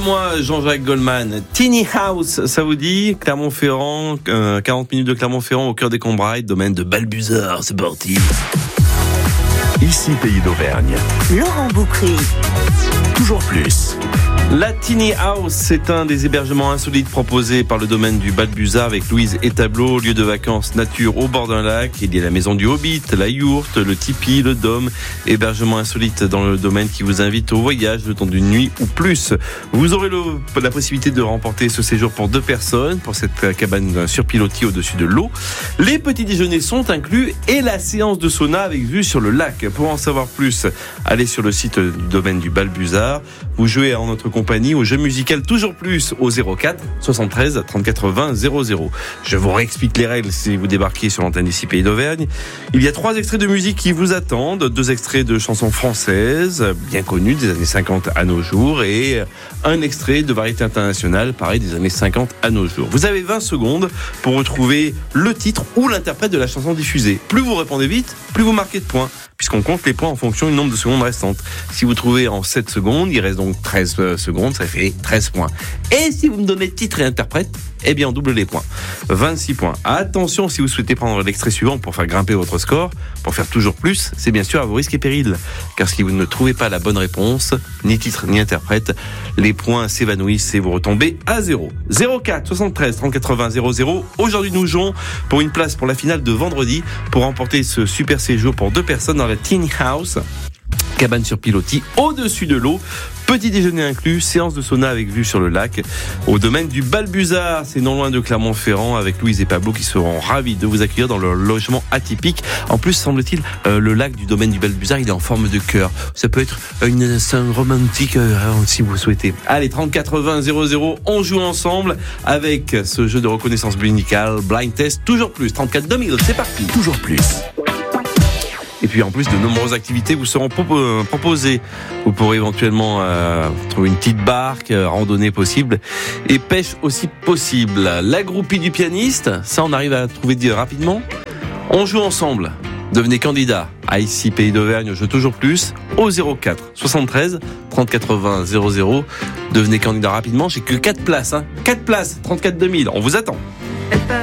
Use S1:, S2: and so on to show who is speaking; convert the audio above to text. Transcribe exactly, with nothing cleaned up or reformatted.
S1: moi, Jean-Jacques Goldman. Tiny House, ça vous dit? Clermont-Ferrand, euh, quarante minutes de Clermont-Ferrand au cœur des Combrailles, domaine de Balbuzard, c'est parti.
S2: Ici Pays d'Auvergne.
S3: Laurent Boucry.
S2: Toujours plus.
S1: La Tiny House, c'est un des hébergements insolites proposés par le domaine du Balbuzard avec Louise Étableau, lieu de vacances nature au bord d'un lac. Il y a la maison du Hobbit, la yourte, le tipi, le dôme. Hébergement insolite dans le domaine qui vous invite au voyage le temps d'une nuit ou plus. Vous aurez le, la possibilité de remporter ce séjour pour deux personnes pour cette cabane sur pilotis au-dessus de l'eau. Les petits déjeuners sont inclus et la séance de sauna avec vue sur le lac. Pour en savoir plus, allez sur le site du domaine du Balbuzard. Vous jouez en notre compagnie au jeu musical Toujours Plus au zéro quatre soixante-treize trente-quatre vingt zéro zéro. Je vous réexplique les règles si vous débarquez sur l'antenne d'ici Pays d'Auvergne. Il y a trois extraits de musique qui vous attendent, deux extraits de chansons françaises bien connues des années cinquante à nos jours et un extrait de variété internationale pareil des années cinquante à nos jours. Vous avez vingt secondes pour retrouver le titre ou l'interprète de la chanson diffusée. Plus vous répondez vite, plus vous marquez de points, puisqu'on compte les points en fonction du nombre de secondes restantes. Si vous trouvez en sept secondes, il reste donc treize secondes, ça fait treize points. Et si vous me donnez titre et interprète, eh bien on double les points. vingt-six points. Attention, si vous souhaitez prendre l'extrait suivant pour faire grimper votre score, pour faire toujours plus, c'est bien sûr à vos risques et périls. Car si vous ne trouvez pas la bonne réponse, ni titre ni interprète, les points s'évanouissent et vous retombez à zéro. zéro quatre soixante-treize trente-quatre vingt zéro zéro. Aujourd'hui nous jouons pour une place pour la finale de vendredi pour remporter ce super séjour pour deux personnes dans la Tiny House. Cabane sur pilotis au-dessus de l'eau, petit déjeuner inclus, séance de sauna avec vue sur le lac au domaine du Balbuzard, c'est non loin de Clermont-Ferrand avec Louise et Pablo qui seront ravis de vous accueillir dans leur logement atypique. En plus, semble-t-il, euh, le lac du domaine du Balbuzard, il est en forme de cœur. Ça peut être une scène romantique euh, si vous souhaitez. Allez, trente-quatre vingt zéro zéro, on joue ensemble avec ce jeu de reconnaissance musicale, Blind Test, toujours plus, trente-quatre deux mille, c'est parti.
S2: Toujours plus.
S1: Et puis en plus, de nombreuses activités vous seront proposées. Vous pourrez éventuellement euh, trouver une petite barque, euh, randonnée possible et pêche aussi possible. La groupie du pianiste, ça on arrive à trouver rapidement. On joue ensemble. Devenez candidat à ici Pays d'Auvergne, je toujours plus au zéro quatre soixante-treize trente-quatre vingt zéro zéro. Devenez candidat rapidement. J'ai que quatre places, hein. quatre places, trente-quatre deux mille. On vous attend.